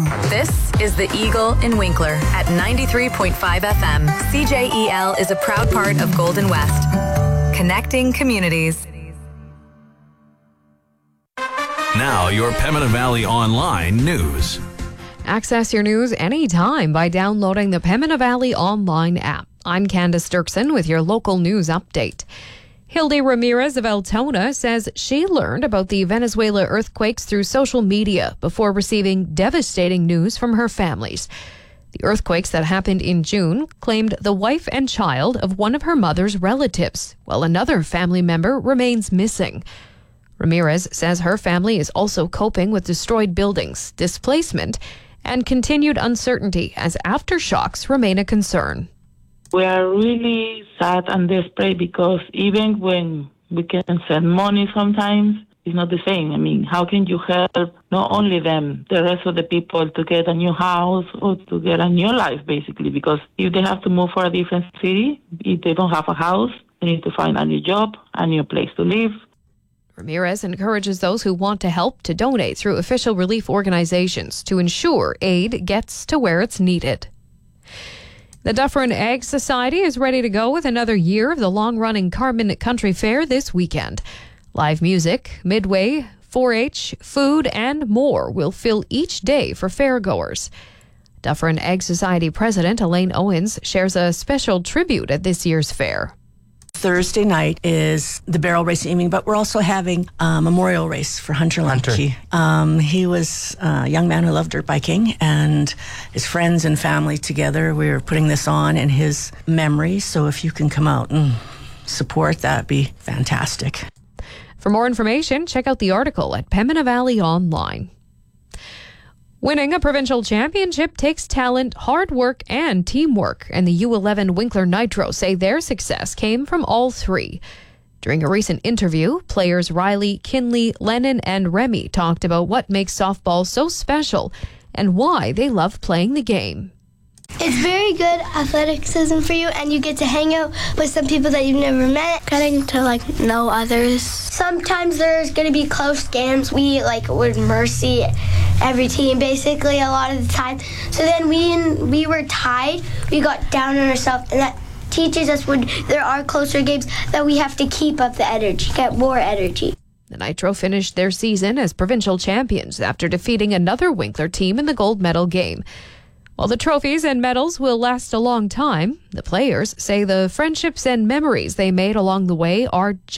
This is The Eagle in Winkler at 93.5 FM. CJEL is a proud part of Golden West. Connecting communities. Now, your Pembina Valley Online news. Access your news anytime by downloading the Pembina Valley Online app. I'm Candace Dirksen with your local news update. Hilde Ramirez of Altona says she learned about the Venezuela earthquakes through social media before receiving devastating news from her families. The earthquakes that happened in June claimed the wife and child of one of her mother's relatives, while another family member remains missing. Ramirez says her family is also coping with destroyed buildings, displacement, and continued uncertainty as aftershocks remain a concern. We are really sad and desperate because even when we can send money sometimes, it's not the same. I mean, how can you help not only them, the rest of the people to get a new house or to get a new life, basically? Because if they have to move for a different city, if they don't have a house, they need to find a new job, a new place to live. Ramirez encourages those who want to help to donate through official relief organizations to ensure aid gets to where it's needed. The Dufferin Ag Society is ready to go with another year of the long-running Carman Country Fair this weekend. Live music, midway, 4-H, food, and more will fill each day for fairgoers. Dufferin Ag Society President Elaine Owens shares a special tribute at this year's fair. Thursday night is the barrel racing evening, but we're also having a memorial race for Hunter Lemke. He was a young man who loved dirt biking, and his friends and family together, we were putting this on in his memory. So if you can come out and support, that'd be fantastic. For more information, check out the article at Pembina Valley Online. Winning a provincial championship takes talent, hard work, and teamwork, and the U11 Winkler Nitro say their success came from all three. During a recent interview, players Riley, Kinley, Lennon, and Remy talked about what makes softball so special and why they love playing the game. It's very good athleticism for you, and you get to hang out with some people that you've never met, getting to know others. Sometimes there's going to be close games. We would mercy every team basically a lot of the time. So then we were tied. We got down on ourselves, and that teaches us when there are closer games that we have to keep up the energy, get more energy. The Nitro finished their season as provincial champions after defeating another Winkler team in the gold medal game. While the trophies and medals will last a long time, the players say the friendships and memories they made along the way are